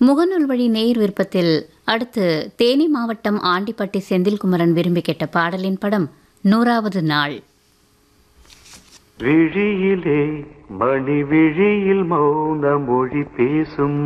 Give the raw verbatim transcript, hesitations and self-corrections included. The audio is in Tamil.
முகநூல் வழி நேர் விருப்பத்தில் அடுத்து தேனி மாவட்டம் ஆண்டிப்பட்டி செந்தில்குமரன் விரும்பி கேட்ட பாடலின் படம் நூறாவது நாள். விழியிலே மணி விழியில் மௌன மொழி பேசும்